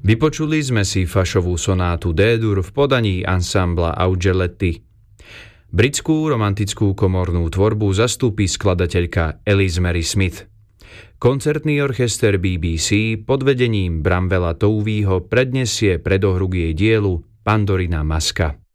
Vypočuli sme si Fašovú sonátu D-dur v podaní ansambla Augelety. Britskú romantickú komornú tvorbu zastúpi skladateľka Alice Mary Smith. Koncertný orchester BBC pod vedením Bramwella Touveyho predniesie predohru k jej dielu Pandorina maska.